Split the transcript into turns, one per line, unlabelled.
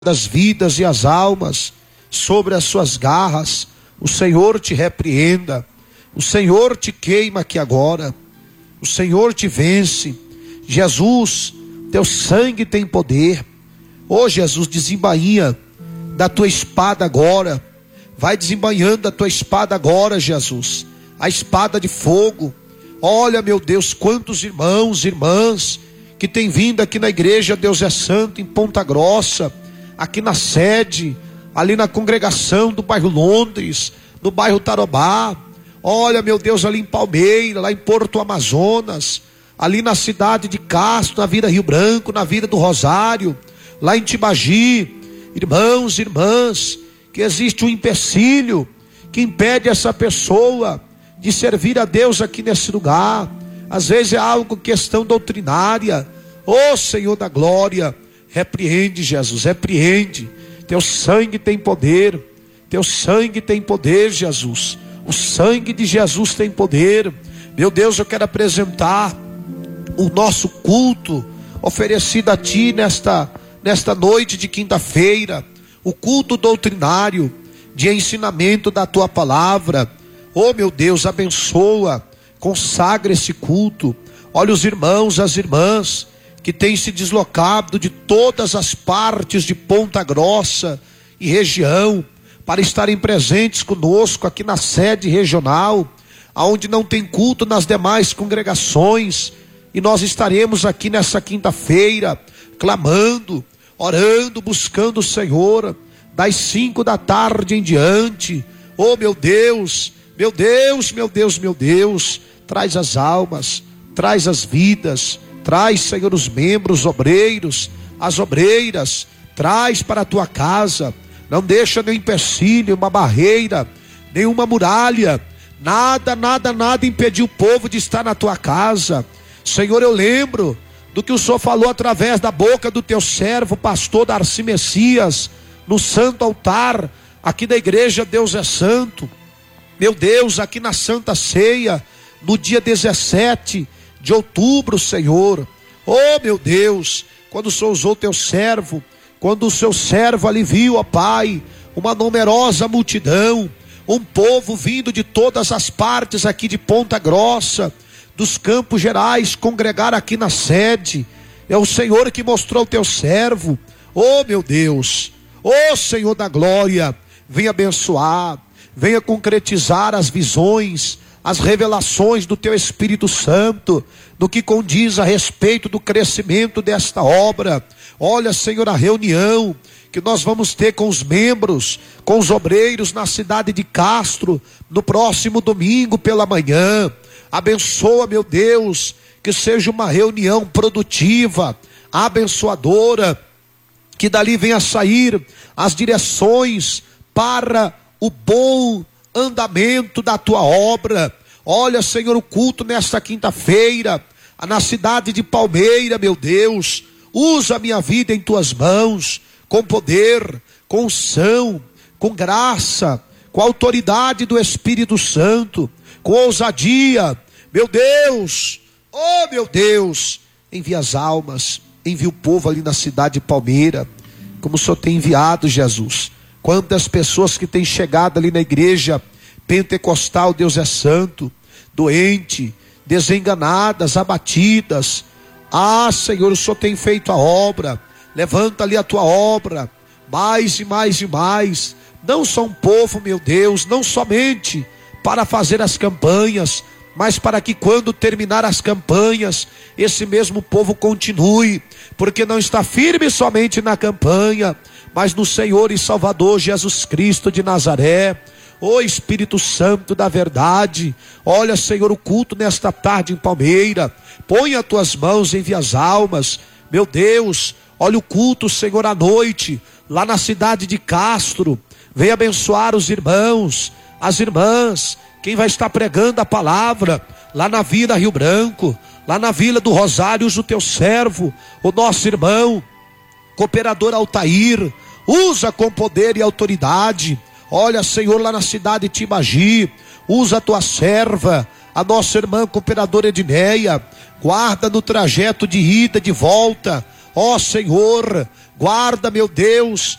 das vidas e as almas, sobre as suas garras, o Senhor te repreenda, o Senhor te queima aqui agora, o Senhor te vence. Jesus, teu sangue tem poder. Ô Jesus, desembainha da tua espada agora, vai desembainhando da tua espada agora, Jesus, a espada de fogo. Olha, meu Deus, quantos irmãos, irmãs que têm vindo aqui na igreja Deus é Santo, em Ponta Grossa, aqui na sede, ali na congregação do bairro Londres, no bairro Tarobá. Olha, meu Deus, ali em Palmeira, lá em Porto Amazonas, ali na cidade de Castro, na Vila Rio Branco, na Vila do Rosário, lá em Tibagi. Irmãos, irmãs, que existe um empecilho que impede essa pessoa de servir a Deus aqui nesse lugar. Às vezes é algo, questão doutrinária. Ô Senhor da glória, repreende, Jesus, repreende. Teu sangue tem poder, teu sangue tem poder, Jesus. O sangue de Jesus tem poder. Meu Deus, eu quero apresentar o nosso culto oferecido a Ti nesta noite de quinta-feira, o culto doutrinário de ensinamento da Tua palavra. Oh meu Deus, abençoa, consagra esse culto. Olha os irmãos, as irmãs que têm se deslocado de todas as partes de Ponta Grossa e região para estarem presentes conosco aqui na sede regional, aonde não tem culto nas demais congregações, e nós estaremos aqui nessa quinta-feira clamando, orando, buscando o Senhor das 5 da tarde em diante. Oh meu Deus, meu Deus, meu Deus, meu Deus, traz as almas, traz as vidas, traz, Senhor, os membros, os obreiros, as obreiras, traz para a tua casa. Não deixa nenhum empecilho, uma barreira, nenhuma muralha, nada impedir o povo de estar na tua casa. Senhor, eu lembro do que o Senhor falou através da boca do teu servo, pastor Darcy Messias, no santo altar, aqui da igreja Deus é Santo. Meu Deus, aqui na Santa Ceia, no dia 17 de outubro, Senhor. Oh meu Deus, quando o Senhor usou teu servo, quando o seu servo ali viu, ó Pai, uma numerosa multidão, um povo vindo de todas as partes aqui de Ponta Grossa, dos Campos Gerais, congregar aqui na sede. É o Senhor que mostrou o teu servo. Oh meu Deus, oh Senhor da glória, venha abençoar, venha concretizar as visões, as revelações do teu Espírito Santo, no que condiz a respeito do crescimento desta obra. Olha, Senhor, a reunião que nós vamos ter com os membros, com os obreiros na cidade de Castro, no próximo domingo pela manhã. Abençoa, meu Deus, que seja uma reunião produtiva, abençoadora, que dali venha sair as direções para o bom andamento da tua obra. Olha, Senhor, o culto nesta quinta-feira, na cidade de Palmeira, meu Deus, usa a minha vida em tuas mãos, com poder, com unção, com graça, com a autoridade do Espírito Santo, com ousadia. Meu Deus, oh meu Deus, envia as almas, envia o povo ali na cidade de Palmeira, como o Senhor tem enviado, Jesus. Quantas pessoas que têm chegado ali na igreja pentecostal Deus é Santo, doente, desenganadas, abatidas. Ah, Senhor, o Senhor tem feito a obra. Levanta ali a tua obra, mais e mais e mais. Não só um povo, meu Deus, não somente para fazer as campanhas, mas para que quando terminar as campanhas, esse mesmo povo continue, porque não está firme somente na campanha, mas no Senhor e Salvador Jesus Cristo de Nazaré. Ó Espírito Santo da verdade, olha, Senhor, o culto nesta tarde em Palmeira, põe as tuas mãos, envia as almas. Meu Deus, olha o culto, Senhor, à noite, lá na cidade de Castro. Vem abençoar os irmãos, as irmãs, quem vai estar pregando a palavra, lá na Vila Rio Branco, lá na Vila do Rosário, usa o teu servo, o nosso irmão, cooperador Altair, usa com poder e autoridade. Olha, Senhor, lá na cidade de Tibagi, usa a tua serva, a nossa irmã cooperadora Edneia, guarda no trajeto de ida, de volta. Ó Senhor, Guarda, meu Deus,